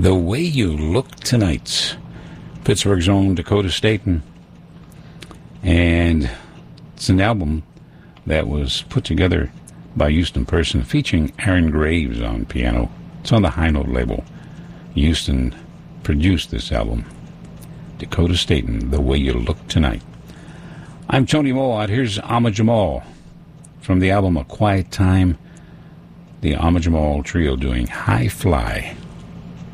The Way You Look Tonight. Pittsburgh's own Dakota Staten. And it's an album that was put together by Houston Person, featuring Aaron Graves on piano. It's on the High Note label. Houston produced this album. Dakota Staten, The Way You Look Tonight. I'm Tony Mowatt. Here's Ahmad Jamal from the album A Quiet Time. The Ahmad Jamal Trio doing High Fly.